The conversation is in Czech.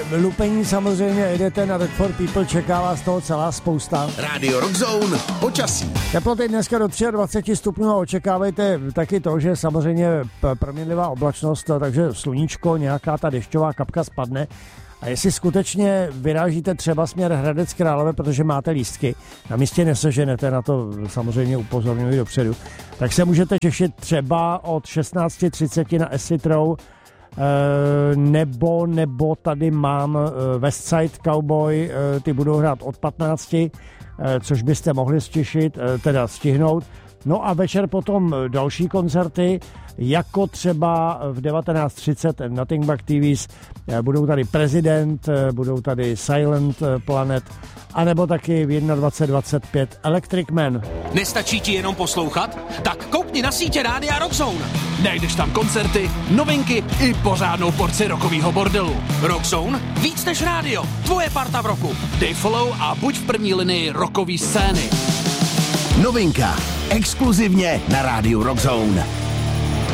lupení samozřejmě jedete na Rock for People, čeká vás toho celá spousta. Radio Rock Zone, počasí. Teploty dneska do 23 stupňů a očekávejte taky to, že samozřejmě proměnlivá oblačnost, takže sluníčko, nějaká ta dešťová kapka spadne. A jestli skutečně vyrážíte třeba směr Hradec Králové, protože máte lístky, na místě neseženete, na to samozřejmě upozorňuji dopředu, tak se můžete těšit třeba od 16:30 na Acid Row, nebo tady mám Westside Cowboy, ty budou hrát od 15, což byste mohli stihnout. No a večer potom další koncerty, jako třeba v 19:30 Nothing But TVs, budou tady Prezident, budou tady Silent Planet, anebo taky v 21:25 Electric Man. Nestačí ti jenom poslouchat? Tak koukni na sítě Rádia Rock Zone. Najdeš tam koncerty, novinky i pořádnou porci rockovýho bordelu. Rock Zone? Víc než rádio. Tvoje parta v roku. Dej follow a buď v první linii rockový scény. Novinka. Exkluzivně na Rádiu Rock Zone.